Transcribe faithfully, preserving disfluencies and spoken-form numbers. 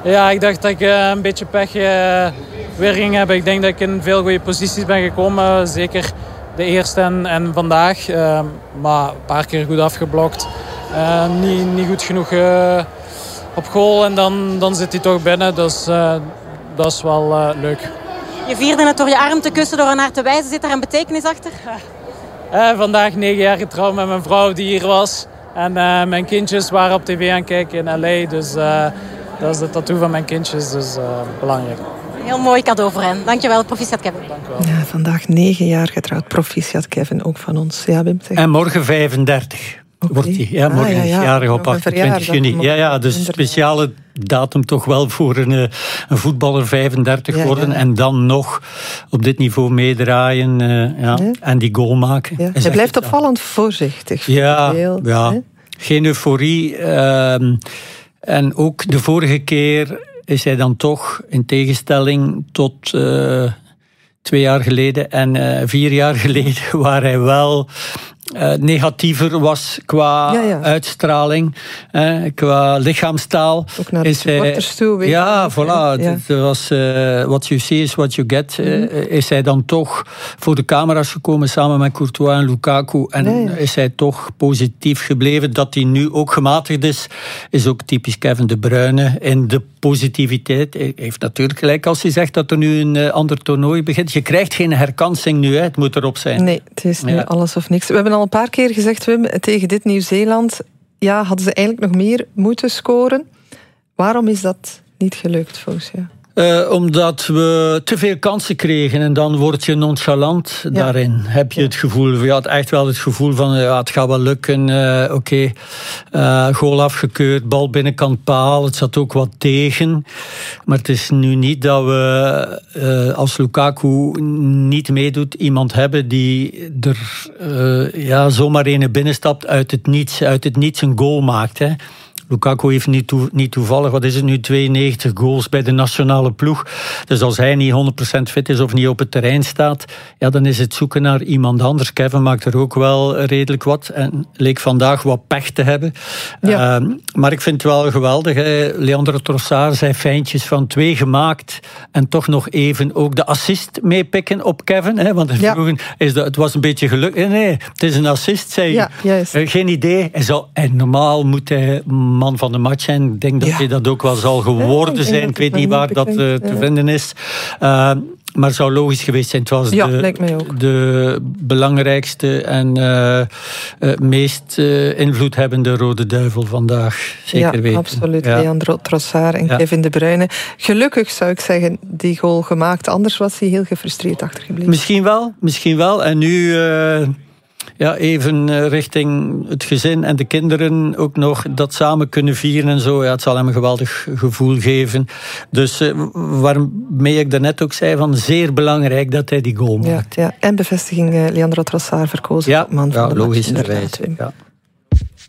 Ja, ik dacht dat ik uh, een beetje pech uh, weer ging hebben. Ik denk dat ik in veel goede posities ben gekomen. Zeker de eerste en, en vandaag. Uh, maar een paar keer goed afgeblokt. Uh, niet, niet goed genoeg uh, op goal. En dan, dan zit hij toch binnen. Dus uh, dat is wel uh, leuk. Je vierde het door je arm te kussen, door naar te wijzen. Zit daar een betekenis achter? Uh, vandaag negen jaar getrouwd met mijn vrouw die hier was. En uh, mijn kindjes waren op tv aan het kijken in L A. Dus uh, dat is de tattoo van mijn kindjes. Dus uh, belangrijk. Heel mooi cadeau voor hen. Dankjewel, proficiat Kevin. Ja, vandaag negen jaar getrouwd. Proficiat Kevin, ook van ons. Ja, Wim, zeg. En morgen vijfendertig. Okay. Wordt hij. Ja, morgen ah, ja, ja. is jarig op achtentwintig juni. Ja, ja, dus een speciale datum toch wel voor een, een voetballer vijfendertig ja, worden. Ja. En dan nog op dit niveau meedraaien uh, ja, ja. en die goal maken. Ja. Hij blijft opvallend voorzichtig. Ja, ja. Hè? Geen euforie. Uh, en ook de vorige keer is hij dan toch, in tegenstelling tot uh, twee jaar geleden en uh, vier jaar geleden, waar hij wel Uh, negatiever was qua ja, ja. uitstraling, eh, qua lichaamstaal. Ook naar de supporters toe. Weet ja, voilà. Ja. Het was uh, what you see is what you get. Mm-hmm. Uh, is hij dan toch voor de camera's gekomen samen met Courtois en Lukaku en nee, ja. is hij toch positief gebleven. Dat hij nu ook gematigd is, is ook typisch Kevin De Bruyne in de positiviteit. Hij heeft natuurlijk gelijk als hij zegt dat er nu een uh, ander toernooi begint. Je krijgt geen herkansing nu, hè. Het moet erop zijn. Nee, het is nu ja. alles of niks. We hebben al een paar keer gezegd, Wim, tegen dit Nieuw-Zeeland, ja, hadden ze eigenlijk nog meer moeten scoren. Waarom is dat niet gelukt volgens jou? Uh, omdat we te veel kansen kregen en dan word je nonchalant ja. daarin. Heb je ja. het gevoel, je had echt wel het gevoel van ja, het gaat wel lukken, uh, oké, okay. uh, goal afgekeurd, bal binnenkant paal, het zat ook wat tegen. Maar het is nu niet dat we, uh, als Lukaku niet meedoet, iemand hebben die er uh, ja, zomaar een binnenstapt uit het niets, uit het niets een goal maakt, hè. Lukaku heeft niet, toe, niet toevallig, wat is het nu, tweeënnegentig goals bij de nationale ploeg. Dus als hij niet honderd procent fit is of niet op het terrein staat, ja, dan is het zoeken naar iemand anders. Kevin maakt er ook wel redelijk wat en leek vandaag wat pech te hebben. Ja. Uh, maar ik vind het wel geweldig. Hè. Leandro Trossard zei fijntjes van twee gemaakt en toch nog even ook de assist meepikken op Kevin. Hè, want ja. vroegen is dat, het was een beetje geluk. Nee, nee, het is een assist, zei ja, juist. Uh, geen idee. Hij zou, en normaal moet hij man van de match zijn. Ik denk dat ja. hij dat ook wel zal geworden ja, zijn. Ik weet niet waar dat uh, te ja. vinden is. Uh, maar het zou logisch geweest zijn. Het was ja, de, lijkt mij ook. de belangrijkste en uh, uh, meest uh, invloedhebbende Rode Duivel vandaag. Zeker ja, weten. Absoluut. Ja. Leandro Trossard en ja. Kevin De Bruyne. Gelukkig zou ik zeggen, die goal gemaakt. Anders was hij heel gefrustreerd achtergebleven. Misschien wel. Misschien wel. En nu... Uh, Ja, even richting het gezin en de kinderen ook nog dat samen kunnen vieren en zo. Ja, het zal hem een geweldig gevoel geven. Dus uh, waarmee ik daarnet ook zei, van zeer belangrijk dat hij die goal maakt. Ja, ja. En bevestiging, uh, Leandro Trossard verkozen ja, man van ja, de logischerwijs. Ja.